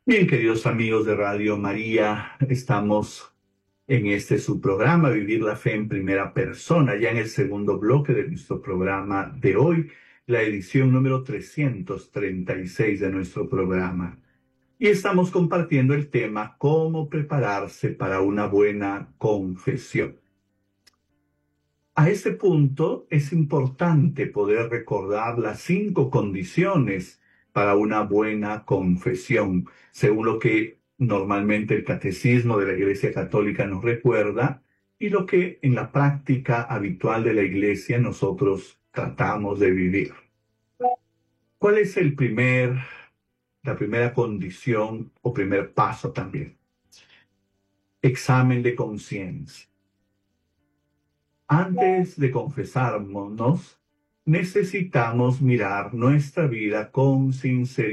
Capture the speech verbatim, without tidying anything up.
Bien, queridos amigos de Radio María, estamos en este su programa, Vivir la Fe en Primera Persona, ya en el segundo bloque de nuestro programa de hoy, la edición número trescientos treinta y seis de nuestro programa. Y estamos compartiendo el tema cómo prepararse para una buena confesión. A este punto es importante poder recordar las cinco condiciones para una buena confesión, según lo que normalmente el catecismo de la Iglesia Católica nos recuerda y lo que en la práctica habitual de la Iglesia nosotros tratamos de vivir. ¿Cuál es el primer, la primera condición o primer paso también? Examen de conciencia. Antes de confesarnos, necesitamos mirar nuestra vida con sinceridad.